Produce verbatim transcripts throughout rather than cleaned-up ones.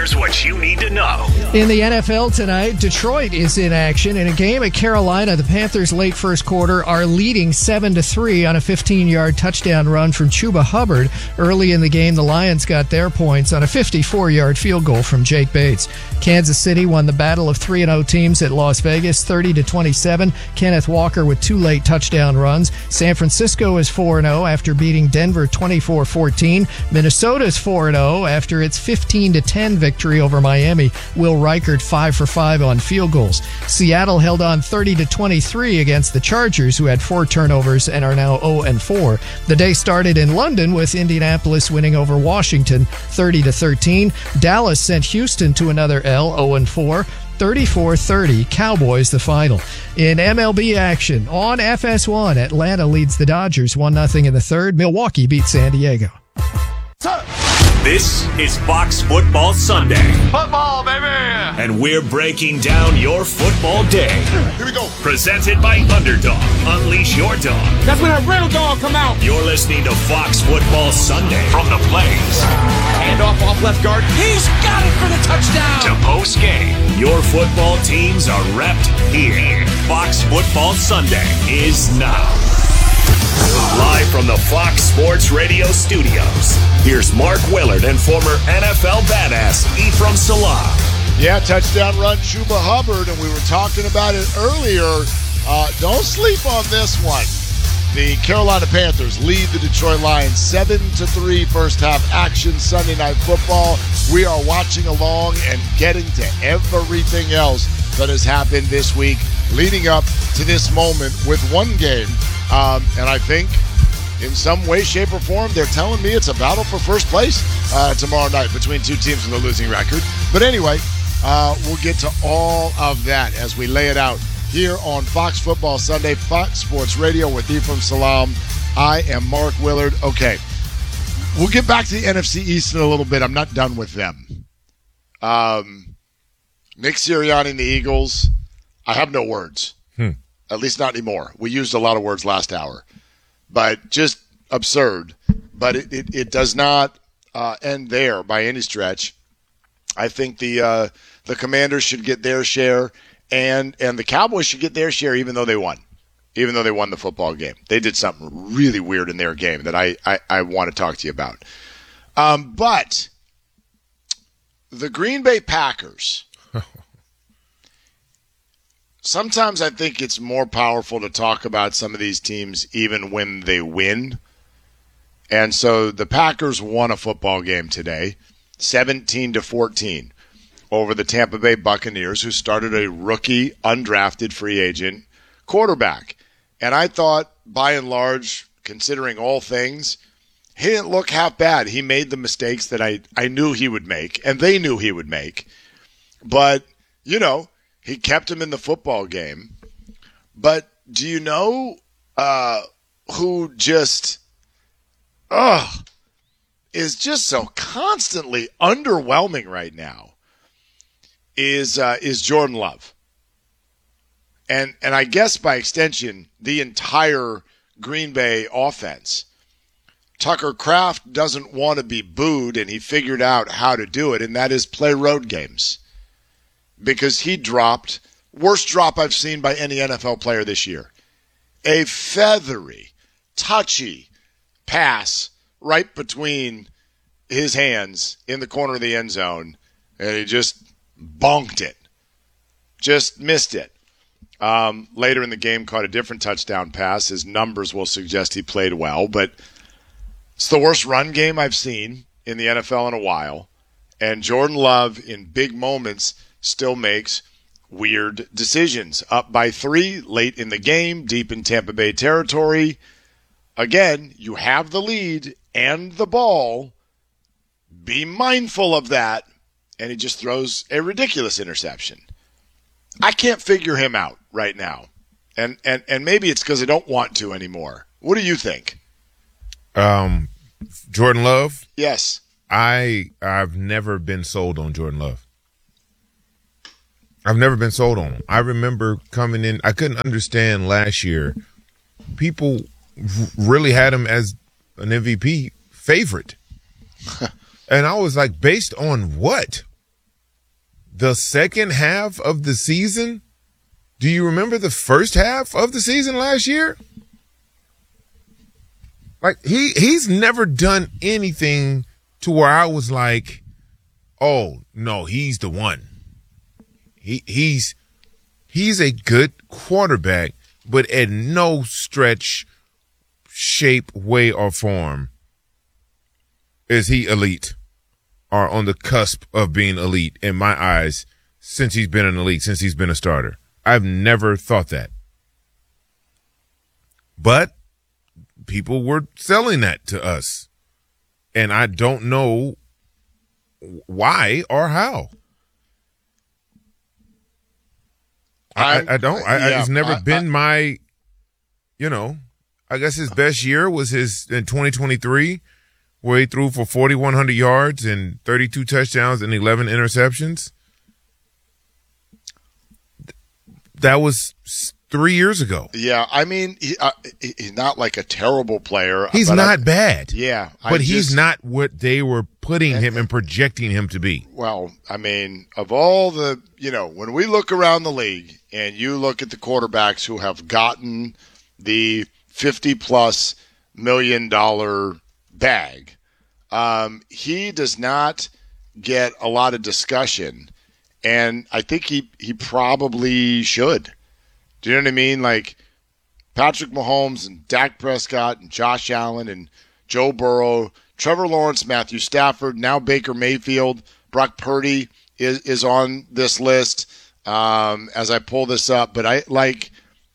Here's what you need to know. In the N F L tonight, Detroit is in action. In a game at Carolina, the Panthers late first quarter are leading seven to three on a fifteen-yard touchdown run from Chuba Hubbard. Early in the game, the Lions got their points on a fifty-four-yard field goal from Jake Bates. Kansas City won the battle of three and oh teams at Las Vegas, thirty to twenty-seven. Kenneth Walker with two late touchdown runs. San Francisco is four and oh after beating Denver twenty-four fourteen. Minnesota is four and oh after its fifteen to ten victory over Miami. Will Reichert five for five on field goals. Seattle held on thirty to twenty-three against the Chargers, who had four turnovers and are now oh and four. The day started in London with Indianapolis winning over Washington thirty to thirteen. Dallas sent Houston to another L, oh and four. thirty-four thirty, Cowboys the final. In M L B action, on F S one, Atlanta leads the Dodgers one nothing in the third. Milwaukee beats San Diego. This is Fox Football Sunday. Football, baby! And we're breaking down your football day. Here we go. Presented by Underdog. Unleash your dog. That's when a real dog come out. You're listening to Fox Football Sunday from the Blaze. Hand off off left guard. He's got it for the touchdown. To post game. Your football teams are repped here. Fox Football Sunday is now. Live from the Fox Sports Radio studios, here's Mark Willard and former N F L badass Ephraim Salaam. Yeah, touchdown run, Chuba Hubbard, and we were talking about it earlier. Uh, don't sleep on this one. The Carolina Panthers lead the Detroit Lions seven to three first half action Sunday Night Football. We are watching along and getting to everything else that has happened this week leading up to this moment with one game. Um, and I think in some way, shape, or form, they're telling me it's a battle for first place uh, tomorrow night between two teams with a losing record. But anyway, uh, we'll get to all of that as we lay it out here on Fox Football Sunday, Fox Sports Radio with Ephraim Salaam. I am Mark Willard. Okay, we'll get back to the N F C East in a little bit. I'm not done with them. Um, Nick Sirianni and the Eagles, I have no words. Hmm. At least not anymore. We used a lot of words last hour. But just absurd. But it, it, it does not uh, end there by any stretch. I think the uh, the Commanders should get their share, and, and the Cowboys should get their share even though they won. Even though they won the football game. They did something really weird in their game that I, I, I want to talk to you about. Um, but the Green Bay Packers... Sometimes I think it's more powerful to talk about some of these teams even when they win. And so the Packers won a football game today, seventeen to fourteen, over the Tampa Bay Buccaneers, who started a rookie, undrafted free agent quarterback. And I thought, by and large, considering all things, he didn't look half bad. He made the mistakes that I, I knew he would make, and they knew he would make. But, you know, he kept him in the football game. But do you know uh, who just ugh, is just so constantly underwhelming right now is uh, is Jordan Love. And and I guess by extension, the entire Green Bay offense. Tucker Kraft doesn't want to be booed, and he figured out how to do it, and that is play road games. Because he dropped, worst drop I've seen by any N F L player this year. A feathery, touchy pass right between his hands in the corner of the end zone, and he just bonked it. Just missed it. Um, later in the game, caught a different touchdown pass. His numbers will suggest he played well, but it's the worst run game I've seen in the N F L in a while. And Jordan Love, in big moments, still makes weird decisions. Up by three, late in the game, deep in Tampa Bay territory. Again, you have the lead and the ball. Be mindful of that. And he just throws a ridiculous interception. I can't figure him out right now. And and, and maybe it's because I don't want to anymore. What do you think? Um, Jordan Love? Yes. I, I've never been sold on Jordan Love. I've never been sold on him. I remember coming in, I couldn't understand last year. People really had him as an M V P favorite. And I was like, based on what? the second half of the season, do you remember the first half of the season last year? Like, he, he's never done anything to where I was like, oh, no, he's the one. He he's he's a good quarterback, but at no stretch, shape, way, or form is he elite or on the cusp of being elite in my eyes since he's been an elite, since he's been a starter. I've never thought that. But people were selling that to us, and I don't know why or how. I, I don't. I, yeah, it's never I, been I, my, you know, I guess his best year was his in twenty twenty-three, where he threw for forty-one hundred yards and thirty-two touchdowns and eleven interceptions. That was three years ago. Yeah, I mean, he, uh, he's not like a terrible player. He's not I, bad. Yeah. But I he's just, not what they were putting him and projecting him to be. Well, I mean, of all the, you know, when we look around the league and you look at the quarterbacks who have gotten the fifty-plus million dollar bag, um, he does not get a lot of discussion. And I think he, he probably should. Do you know what I mean? Like Patrick Mahomes and Dak Prescott and Josh Allen and Joe Burrow, Trevor Lawrence, Matthew Stafford, now Baker Mayfield, Brock Purdy is, is on this list um, as I pull this up. But I like,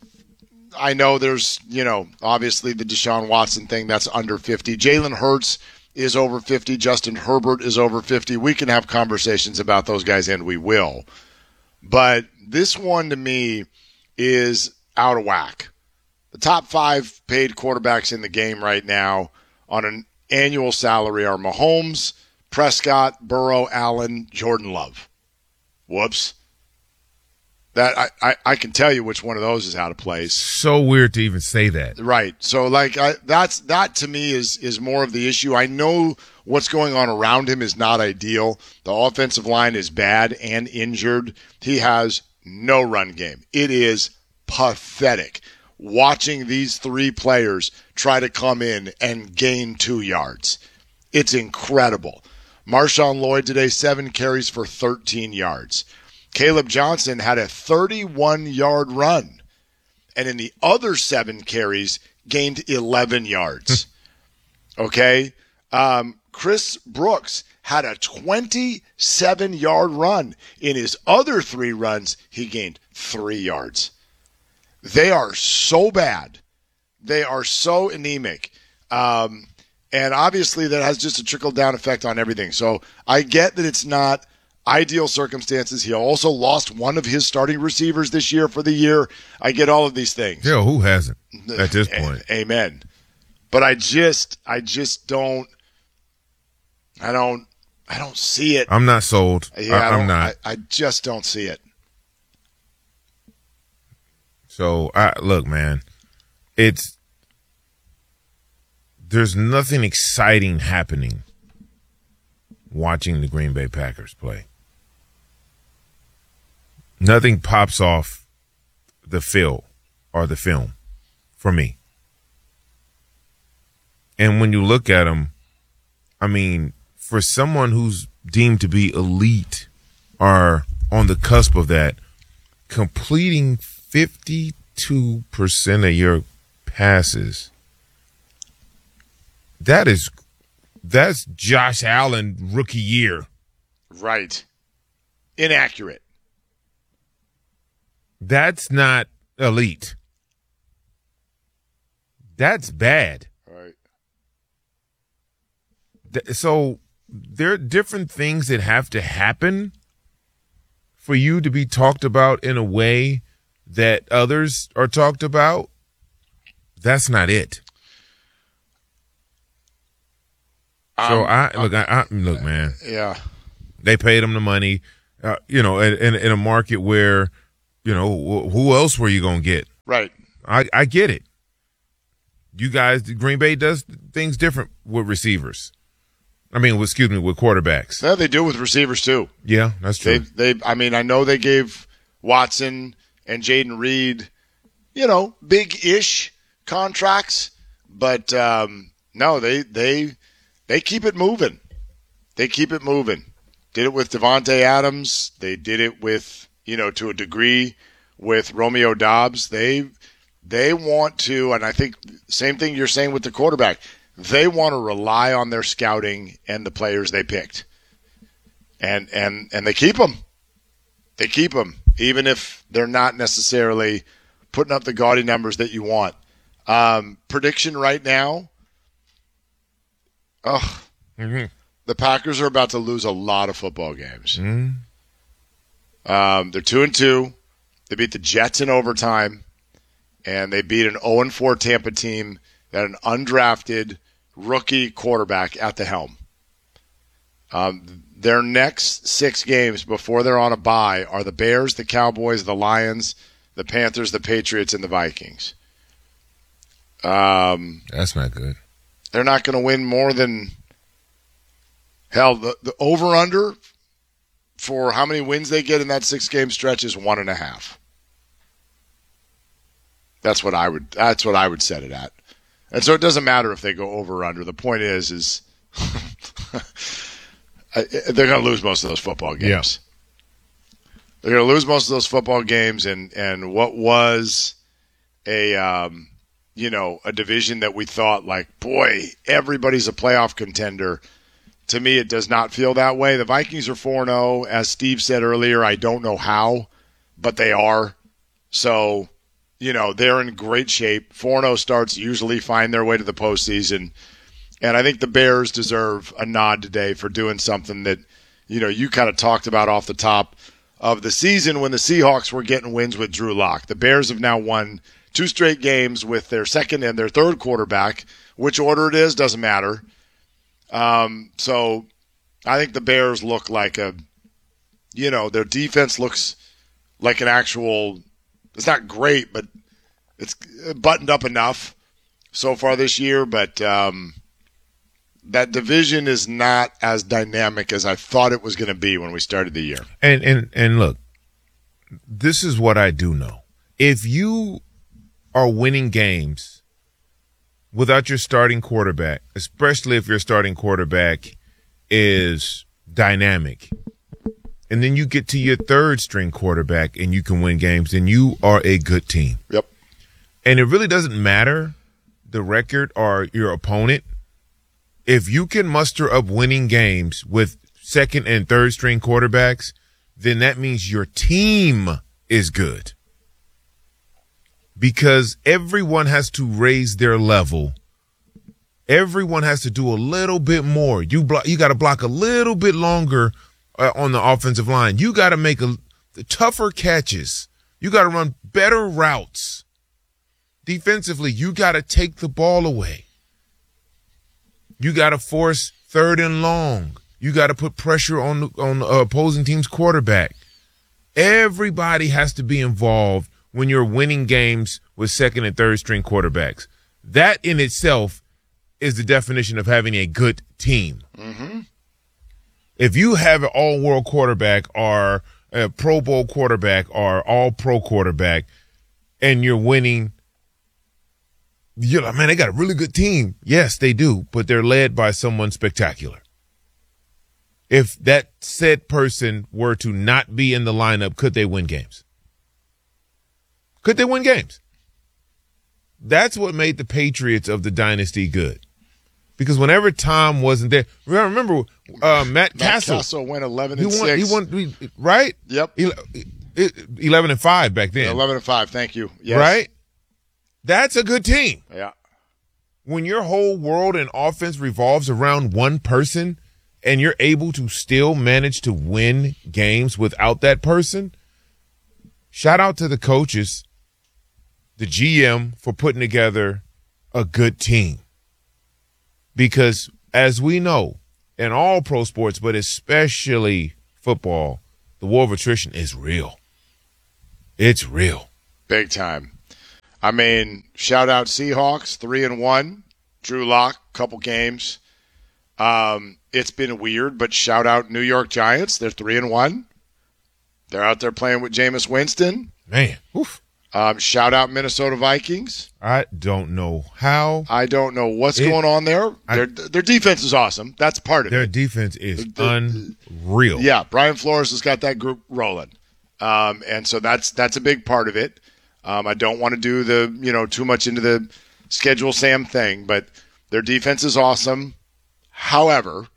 I know there's, you know, obviously the Deshaun Watson thing that's under fifty. Jalen Hurts is over fifty. Justin Herbert is over fifty. We can have conversations about those guys, and we will. But this one to me is out of whack. The top five paid quarterbacks in the game right now on an annual salary are Mahomes, Prescott, Burrow, Allen, Jordan Love. Whoops. That I, I, I can tell you which one of those is out of place. So weird to even say that. Right. So like I, that's that to me is is more of the issue. I know what's going on around him is not ideal. The offensive line is bad and injured. He has no run game. It is pathetic watching these three players try to come in and gain two yards. It's incredible. Marshawn Lloyd today, seven carries for thirteen yards. Caleb Johnson had a thirty-one-yard run, and in the other seven carries, gained eleven yards. Okay? Um, Chris Brooks had a twenty-seven-yard run. In his other three runs, he gained three yards. They are so bad. They are so anemic. Um, and obviously that has just a trickle-down effect on everything. So I get that it's not ideal circumstances. He also lost one of his starting receivers this year for the year. I get all of these things. Yeah, who hasn't at this point? Amen. But I just, I just don't, I don't, I don't see it. I'm not sold. Yeah, I, I'm not. I, I just don't see it. So, I, look, man, it's, there's nothing exciting happening watching the Green Bay Packers play. Nothing pops off the field or the film for me. And when you look at them, I mean, for someone who's deemed to be elite or on the cusp of that, completing fifty-two percent of your passes, that is, that's Josh Allen rookie year. Right. Inaccurate. That's not elite. That's bad. Right. So there are different things that have to happen for you to be talked about in a way that others are talked about. That's not it. Um, so I look, I, I look, man. Yeah, they paid him the money. Uh, you know, in, in, in a market where, you know, who else were you gonna get? Right. I, I get it. You guys, Green Bay does things different with receivers. I mean, excuse me, with quarterbacks. Yeah, they do with receivers too. Yeah, that's true. They, they, I mean, I know they gave Watson and Jaden Reed, you know, big-ish contracts, but um, no, they they they keep it moving. They keep it moving. Did it with Devontae Adams. They did it with, you know, to a degree with Romeo Doubs. They they want to, and I think same thing you're saying with the quarterback. They want to rely on their scouting and the players they picked, and and and they keep them. They keep them, even if they're not necessarily putting up the gaudy numbers that you want. Um, prediction right now. Oh, Mm-hmm. the Packers are about to lose a lot of football games. Mm-hmm. Um, they're two and two. They beat the Jets in overtime, and they beat an oh and four Tampa team that had an undrafted rookie quarterback at the helm. Um, their next six games before they're on a bye are the Bears, the Cowboys, the Lions, the Panthers, the Patriots, and the Vikings. Um, That's not good. they're not going to win more than hell. The, the over-under for how many wins they get in that six-game stretch is one and a half. That's what I would. That's what I would set it at. And so it doesn't matter if they go over or under. The point is, is they're going to lose most of those football games. Yeah. They're going to lose most of those football games, and, and what was a um, you know a division that we thought like, boy, everybody's a playoff contender. To me, it does not feel that way. The Vikings are four and oh, as Steve said earlier. I don't know how, but they are. So, you know, they're in great shape. four and oh starts usually find their way to the postseason. And I think the Bears deserve a nod today for doing something that, you know, you kind of talked about off the top of the season when the Seahawks were getting wins with Drew Lock. The Bears have now won two straight games with their second and their third quarterback. Which order it is doesn't matter. Um, so I think the Bears look like a, you know, their defense looks like an actual, it's not great, but it's buttoned up enough so far this year. But um, that division is not as dynamic as I thought it was going to be when we started the year. And, and, and look, this is what I do know. If you are winning games without your starting quarterback, especially if your starting quarterback is dynamic, and then you get to your third string quarterback and you can win games, then you are a good team. Yep. And it really doesn't matter the record or your opponent. If you can muster up winning games with second and third string quarterbacks, then that means your team is good. Because everyone has to raise their level. Everyone has to do a little bit more. You block, you got to block a little bit longer uh, on the offensive line. You got to make a, tougher catches. You got to run better routes. Defensively, you got to take the ball away. You got to force third and long. You got to put pressure on the, on the opposing team's quarterback. Everybody has to be involved when you're winning games with second and third string quarterbacks. That in itself is the definition of having a good team. Mm-hmm. If you have an all-world quarterback or a Pro Bowl quarterback or all-pro quarterback and you're winning, you're like, man, they got a really good team. Yes, they do, but they're led by someone spectacular. If that said person were to not be in the lineup, could they win games? Could they win games? That's what made the Patriots of the dynasty good. Because whenever Tom wasn't there, remember uh, Matt, Matt Castle. Castle went eleven He and won, six. he won, he- right? Yep. eleven and five back then. eleven and five. Thank you. Yes. Right? That's a good team. Yeah. When your whole world and offense revolves around one person and you're able to still manage to win games without that person, shout out to the coaches, the G M, for putting together a good team. Because as we know, in all pro sports, but especially football, the war of attrition is real. It's real. Big time. I mean, shout out Seahawks, three and one. Drew Lock, couple games. Um, it's been weird, but shout out New York Giants. They're three and one. They're out there playing with Jameis Winston. Man, oof. Um, shout out Minnesota Vikings. I don't know how. I don't know what's It- going on there. I- their their defense is awesome. That's part of Their it. defense is The- unreal. Yeah, Brian Flores has got that group rolling, um, and so that's that's a big part of it. Um, I don't want to do the you know too much into the schedule Sam thing, but their defense is awesome. However,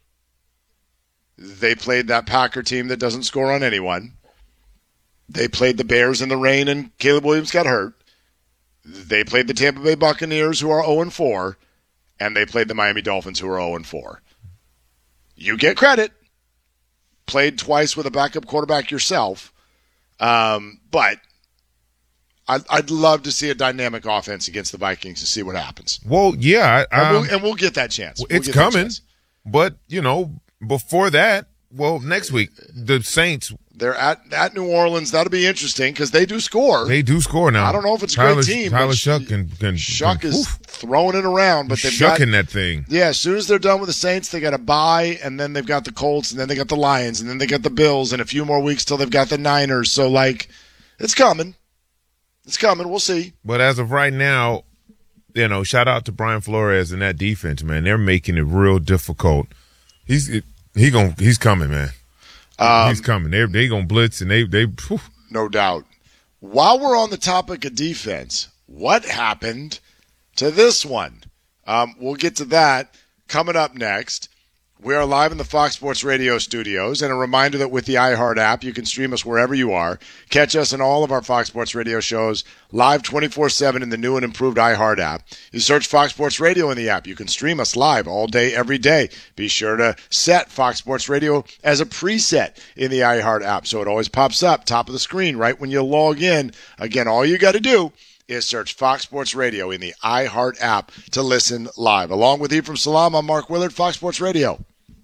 they played that Packer team that doesn't score on anyone. They played the Bears in the rain, and Caleb Williams got hurt. They played the Tampa Bay Buccaneers, who are oh and four, and they played the Miami Dolphins, who are oh and four. You get credit. Played twice with a backup quarterback yourself. Um, but I'd, I'd love to see a dynamic offense against the Vikings to see what happens. Well, yeah. I, And, um, we'll, and we'll get that chance. We'll it's get that coming. chance. But, you know, before that, well, next week, the Saints, They're at, at New Orleans. That'll be interesting because they do score. they do score now. I don't know if it's a Tyler, great team. Tyler but Shuck can, can, Shuck can, is oof, throwing it around, but they've got shucking that thing. yeah. As soon as they're done with the Saints, they got a bye, and then they've got the Colts, and then they got the Lions, and then they got the Bills, and a few more weeks till they've got the Niners. So like, it's coming. It's coming. We'll see. But as of right now, you know, shout out to Brian Flores and that defense, man. They're making it real difficult. He's he going he's coming, man. Um, he's coming. They they gonna blitz and they they. Whew. No doubt. While we're on the topic of defense, what happened to this one? Um, we'll get to that coming up next. We are live in the Fox Sports Radio studios, and a reminder that with the iHeart app, you can stream us wherever you are. Catch us in all of our Fox Sports Radio shows live twenty-four seven in the new and improved iHeart app. You search Fox Sports Radio in the app. You can stream us live all day, every day. Be sure to set Fox Sports Radio as a preset in the iHeart app so it always pops up top of the screen right when you log in. Again, all you got to do is search Fox Sports Radio in the iHeart app to listen live. Along with Ephraim Salam, I'm Mark Willard, Fox Sports Radio.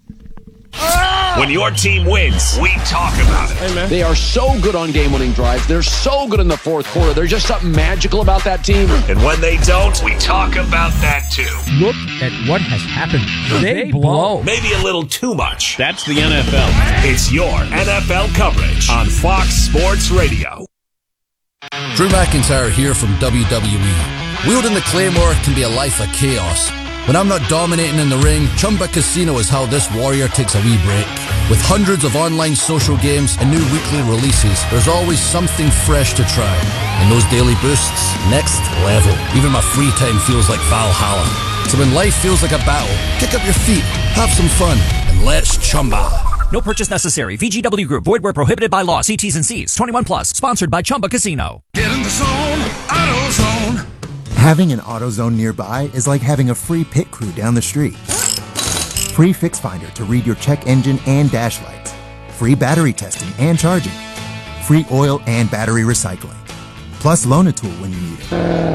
When your team wins, we talk about it. They are so good on game-winning drives. They're so good in the fourth quarter. There's just something magical about that team. And when they don't, we talk about that too. Look at what has happened. They blow. Maybe a little too much. That's the N F L. It's your N F L coverage on Fox Sports Radio. Drew McIntyre here from W W E. Wielding the Claymore can be a life of chaos. When I'm not dominating in the ring, Chumba Casino is how this warrior takes a wee break. With hundreds of online social games and new weekly releases, there's always something fresh to try. And those daily boosts, next level. Even my free time feels like Valhalla. So when life feels like a battle, kick up your feet, have some fun, and let's Chumba. No purchase necessary. V G W Group. Void where prohibited by law. See T's and C's. twenty-one plus. Sponsored by Chumba Casino. Get in the zone, AutoZone. Having an AutoZone nearby is like having a free pit crew down the street. Free Fix Finder to read your check engine and dash lights. Free battery testing and charging. Free oil and battery recycling. Plus loan a tool when you need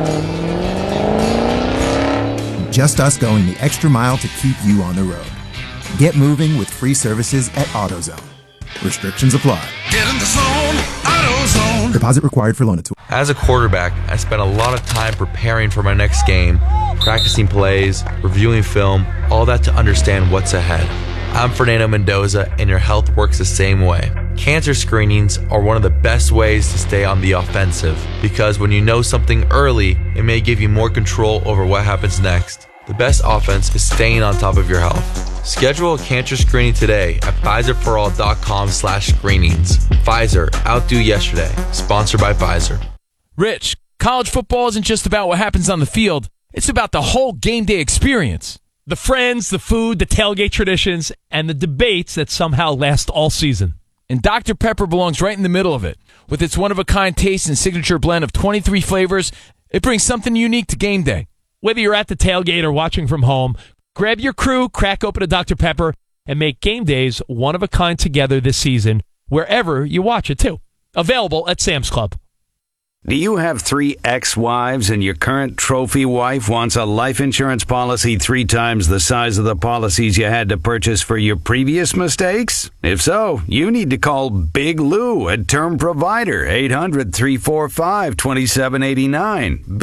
it. Just us going the extra mile to keep you on the road. Get moving with free services at AutoZone. Restrictions apply. Get in the zone, AutoZone. Deposit required for loan a tool. As a quarterback, I spent a lot of time preparing for my next game, practicing plays, reviewing film, all that to understand what's ahead. I'm Fernando Mendoza, and your health works the same way. Cancer screenings are one of the best ways to stay on the offensive, because when you know something early, it may give you more control over what happens next. The best offense is staying on top of your health. Schedule a cancer screening today at Pfizer For All dot com slash screenings. Pfizer, outdo yesterday. Sponsored by Pfizer. Rich, college football isn't just about what happens on the field. It's about the whole game day experience. The friends, the food, the tailgate traditions, and the debates that somehow last all season. And Doctor Pepper belongs right in the middle of it. With its one-of-a-kind taste and signature blend of twenty-three flavors, it brings something unique to game day. Whether you're at the tailgate or watching from home, grab your crew, crack open a Doctor Pepper, and make game days one-of-a-kind together this season, wherever you watch it, too. Available at Sam's Club. Do you have three ex-wives and your current trophy wife wants a life insurance policy three times the size of the policies you had to purchase for your previous mistakes? If so, you need to call Big Lou at Term Provider, eight hundred, three four five, two seven eight nine.